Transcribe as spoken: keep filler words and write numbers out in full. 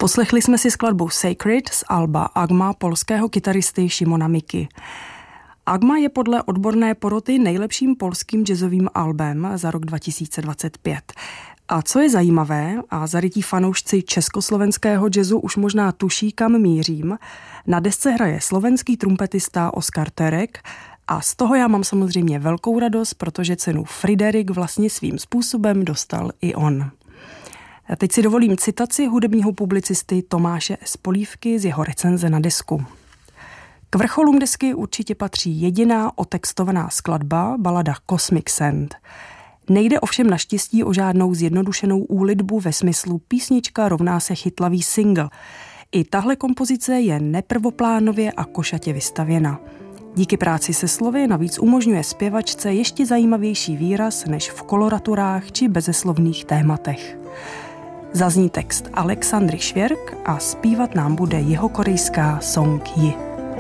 Poslechli jsme si skladbu Sacred z alba Agma polského kytaristy Šimona Miky. Agma je podle odborné poroty nejlepším polským jazzovým albem za rok dva tisíce dvacet pět. A co je zajímavé, a zarytí fanoušci československého jazzu už možná tuší, kam mířím, na desce hraje slovenský trumpetista Oskar Terek a z toho já mám samozřejmě velkou radost, protože cenu Friderik vlastně svým způsobem dostal i on. A teď si dovolím citaci hudebního publicisty Tomáše S. Polívky z jeho recenze na desku. K vrcholům desky určitě patří jediná otextovaná skladba, balada Cosmic Sand. Nejde ovšem naštěstí o žádnou zjednodušenou úlitbu ve smyslu písnička rovná se chytlavý single. I tahle kompozice je neprvoplánově a košatě vystavěna. Díky práci se slovy navíc umožňuje zpěvačce ještě zajímavější výraz než v koloraturách či bezeslovných tématech. Zazní text Alexandry Švěrk a zpívat nám bude jihokorejská Song Yi.